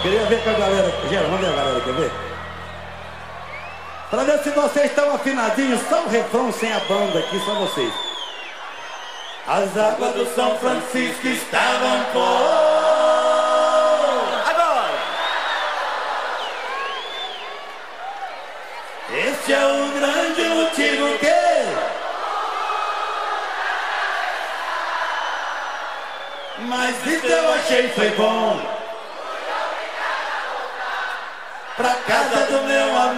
Queria ver com a galera. Gera, vamos ver a galera, quer ver? Pra ver se vocês estão afinadinhos, só o refrão sem a banda aqui, só vocês. As águas do São Francisco estavam por... Agora! Este é o grande motivo que... Mas isso eu achei foi bom. Pra casa do meu amor.